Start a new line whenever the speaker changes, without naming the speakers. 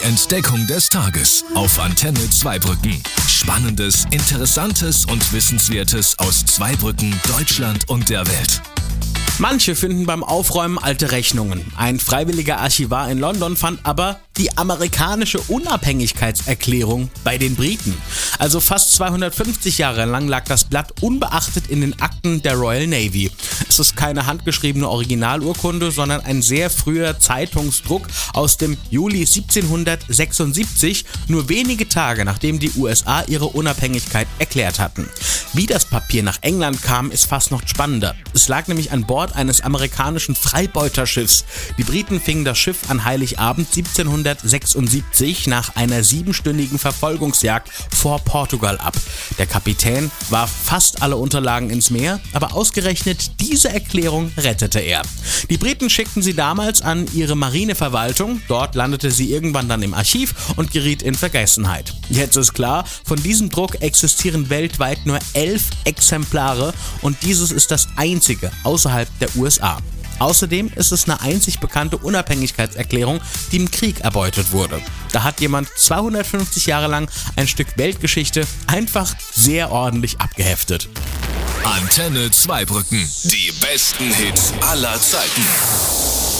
Entdeckung des Tages auf Antenne Zweibrücken. Spannendes, Interessantes und Wissenswertes aus Zweibrücken, Deutschland und der Welt.
Manche finden beim Aufräumen alte Rechnungen. Ein freiwilliger Archivar in London fand aber die amerikanische Unabhängigkeitserklärung bei den Briten. Also fast 250 Jahre lang lag das Blatt unbeachtet in den Akten der Royal Navy. Es ist keine handgeschriebene Originalurkunde, sondern ein sehr früher Zeitungsdruck aus dem Juli 1776, nur wenige Tage nachdem die USA ihre Unabhängigkeit erklärt hatten. Wie das Papier nach England kam, ist fast noch spannender. Es lag nämlich an Bord eines amerikanischen Freibeuterschiffs. Die Briten fingen das Schiff an Heiligabend 1776 nach einer 7-stündigen Verfolgungsjagd vor Portugal ab. Der Kapitän warf fast alle Unterlagen ins Meer, aber ausgerechnet diese Erklärung rettete er. Die Briten schickten sie damals an ihre Marineverwaltung. Dort landete sie irgendwann dann im Archiv und geriet in Vergessenheit. Jetzt ist klar, von diesem Druck existieren weltweit nur 11 Exemplare und dieses ist das einzige außerhalb der USA. Außerdem ist es eine einzig bekannte Unabhängigkeitserklärung, die im Krieg erbeutet wurde. Da hat jemand 250 Jahre lang ein Stück Weltgeschichte einfach sehr ordentlich abgeheftet.
Antenne Zweibrücken. Die besten Hits aller Zeiten.